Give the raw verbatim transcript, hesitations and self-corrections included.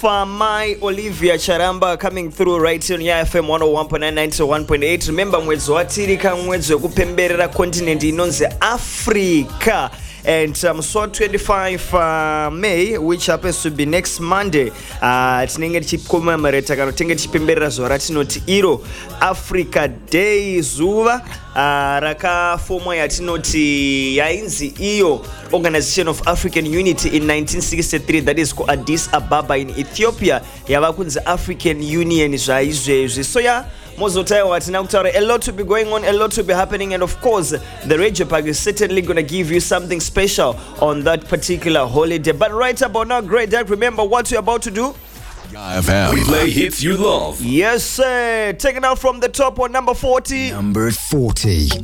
of uh, my Olivia Charamba coming through right here on Y F M one oh one point nine, ninety-one point eight. Remember mwezi watirika mwezi wekupemberera continent inonze Africa. And um, so twenty-fifth uh, May, which happens to be next Monday, uh, tinenge tichikomamoreta kana tinenge tichipemberera zuva ratinoti iro Africa Day, zuva uh, rakafomwa yatinoti yainzi iyo Organization of African Unity in nineteen sixty-three, that is called Addis Ababa in Ethiopia, yava kunzi African Union zvaizvezvi. So yeah, Mozotaiwa tinakutaura, a lot to be going on, a lot to be happening, and of course the Radio Park is certainly going to give you something special on that particular holiday. But right about now, great Dad, remember what you're about to do? Y F M. We play hits you love. Yes sir, taken out from the top on number forty. Number forty.